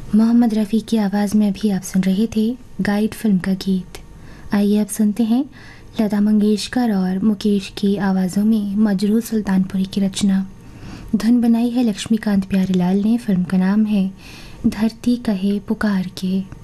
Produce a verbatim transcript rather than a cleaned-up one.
मोहम्मद रफ़ी की आवाज़ में अभी आप सुन रहे थे गाइड फिल्म का गीत। आइए अब सुनते हैं लता मंगेशकर और मुकेश की आवाज़ों में मजरूह सुल्तानपुरी की रचना। धुन बनाई है लक्ष्मीकांत प्यारेलाल ने। फिल्म का नाम है धरती कहे पुकार के।